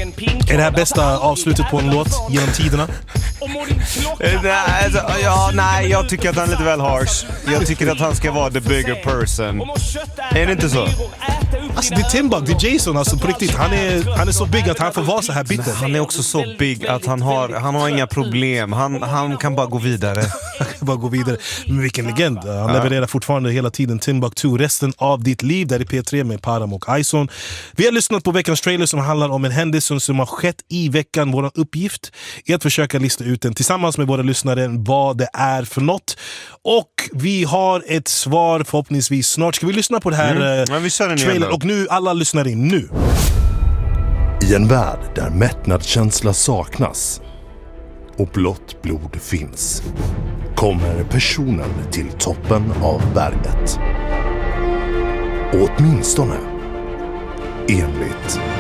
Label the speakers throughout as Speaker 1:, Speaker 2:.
Speaker 1: Är det här bästa avslutet på en låt genom tiderna?
Speaker 2: Nej, jag tycker att han är lite väl harsh. Jag tycker att han ska vara the bigger person. Är det inte så?
Speaker 1: Alltså det är Timbuk, det är Jason, alltså på riktigt. Han är så big att han får vara så här bitter.
Speaker 2: Han är också så big att han har inga problem. Han kan bara gå vidare.
Speaker 1: Men vilken legend. Han levererar fortfarande hela tiden. Timbuktu, resten av ditt liv där i P3 med Param och Ison. Vi har lyssnat på veckans trailer som handlar om en händelse som har skett i veckan. Vår uppgift är att försöka lista ut den tillsammans med våra lyssnare vad det är för något. Och vi har ett svar förhoppningsvis snart. Ska vi lyssna på det här
Speaker 2: vi kör den
Speaker 1: trailer? Och nu, alla lyssnar in nu.
Speaker 3: I en värld där mättnadskänsla saknas och blått blod finns kommer personen till toppen av berget. Åtminstone enligt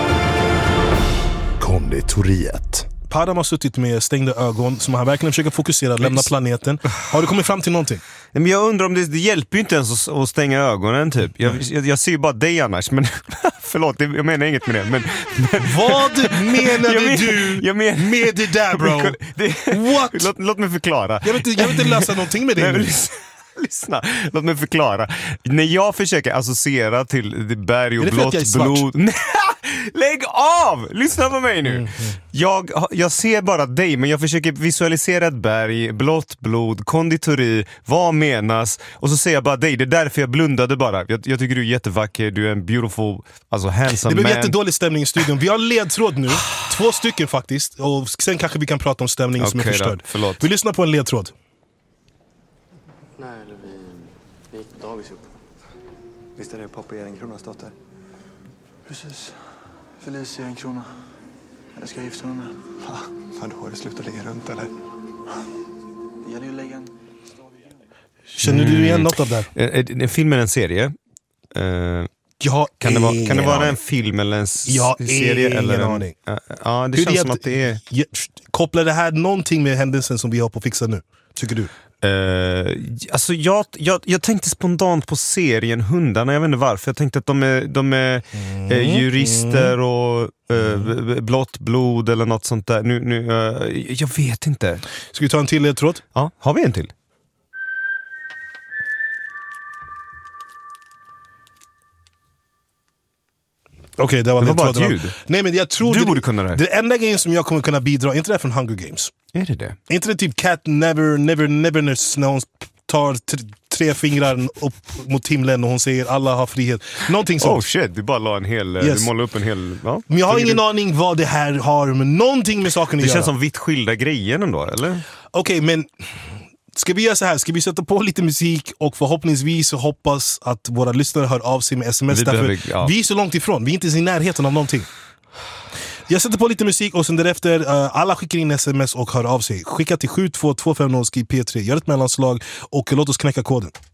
Speaker 3: konditoriet.
Speaker 1: Param har suttit med stängda ögon som han verkligen försöker fokusera, lämna planeten. Har du kommit fram till någonting?
Speaker 2: Men jag undrar om det hjälper ju inte ens att stänga ögonen typ. Jag ser ju bara dig annars, men förlåt, jag menar inget med det. Men
Speaker 1: vad menade du med det där, bro? What?
Speaker 2: Låt mig förklara.
Speaker 1: Jag vill inte läsa någonting med det.
Speaker 2: Lyssna, låt mig förklara. När jag försöker associera till berg och blått blod... Lägg av! Lyssna på mig nu. Jag ser bara dig, men jag försöker visualisera ett berg, blått blod, konditori, vad menas? Och så säger jag bara dig, det är därför jag blundade bara. Jag tycker du är jättevacker, du är en beautiful, alltså handsome man.
Speaker 1: Det blir jättedålig stämning i studion. Vi har ledtråd nu, 2 stycken faktiskt. Och sen kanske vi kan prata om stämningen som är förstörd. Vi lyssnar på en ledtråd.
Speaker 4: Nej, eller vi gick på dagis upp. Visst är det pappa Ehrenkronas dotter? Precis. Felicia Ehrenkrona. Jag ska gifta mig med. Fan, då har du slutat lägga runt, eller? Det gäller ju att lägga en...
Speaker 1: Känner du igen något av det här?
Speaker 2: En film eller en serie? Kan det vara en film eller en serie? Eller en aning. Ja, det känns som att det är...
Speaker 1: Kopplar det här någonting med händelsen som vi har på fixa nu? Tycker du?
Speaker 2: Alltså jag tänkte spontant på serien Hundarna. Jag vet inte varför. Jag tänkte att de är jurister och blått blod eller något sånt där. Jag vet inte.
Speaker 1: Ska vi ta en till ledtråd?
Speaker 2: Ja, har vi en till?
Speaker 1: Okej, det var
Speaker 2: bara ett ljud.
Speaker 1: Nej, men jag tror
Speaker 2: du borde kunna det.
Speaker 1: Det enda grejen som jag kommer kunna bidra, är inte det från Hunger Games?
Speaker 2: Är det det?
Speaker 1: Är inte det typ Cat Neverness när hon tar 3 fingrar upp mot himlen och hon säger alla har frihet. Någonting sånt.
Speaker 2: Oh shit, du bara la en hel, du målade upp en hel... Ja.
Speaker 1: Men jag har ingen aning vad det här har med någonting med saken att göra.
Speaker 2: Det känns som vitt skilda grejer ändå, eller?
Speaker 1: Okej, men... Ska vi göra så här? Ska vi sätta på lite musik och förhoppningsvis hoppas att våra lyssnare hör av sig med sms? Vi är så långt ifrån, vi är inte i närheten av någonting. Jag sätter på lite musik och sen därefter alla skickar in sms och hör av sig. Skicka till 72250, skriv P3, gör ett mellanslag och låt oss knäcka koden.